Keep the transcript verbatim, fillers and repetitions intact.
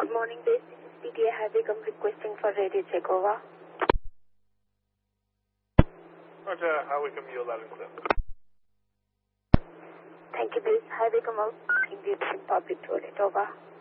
Good morning, base. This is P T A Havigam requesting for radio check over. Roger, Havigam, you're loud and clear. Thank you, base. Havigam out in the public toilet over.